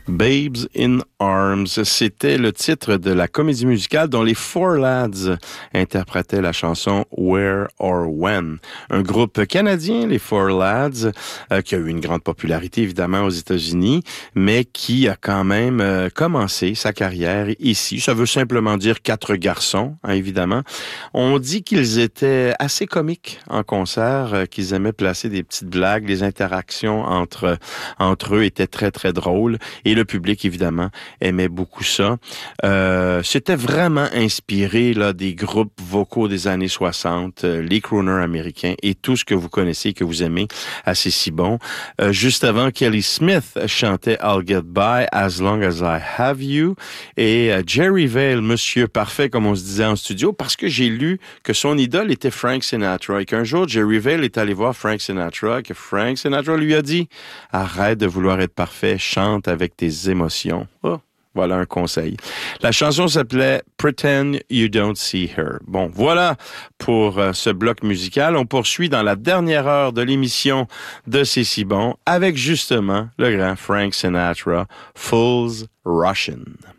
Babes in Arms, c'était le titre de la comédie musicale dont les Four Lads interprétaient la chanson Where or When. Un groupe canadien, les Four Lads, qui a eu une grande popularité évidemment aux États-Unis, mais qui a quand même commencé sa carrière ici. Ça veut simplement dire quatre garçons, hein, évidemment. On dit qu'ils étaient assez comiques en concert, qu'ils aimaient placer des petites blagues, les interactions entre eux étaient très très drôles. Et le public, évidemment, aimait beaucoup ça. C'était vraiment inspiré là des groupes vocaux des années 60, les crooners américains et tout ce que vous connaissez, que vous aimez, assez si bon. Juste avant, Kelly Smith chantait I'll Get By As Long As I Have You. Et Jerry Vale, Monsieur Parfait, comme on se disait en studio, parce que j'ai lu que son idole était Frank Sinatra et qu'un jour, Jerry Vale est allé voir Frank Sinatra, que Frank Sinatra lui a dit « Arrête de vouloir être parfait, chante avec tes émotions. » Oh, voilà un conseil. La chanson s'appelait Pretend You Don't See Her. Bon, voilà pour ce bloc musical. On poursuit dans la dernière heure de l'émission de C'est si bon avec justement le grand Frank Sinatra, Fools Russian.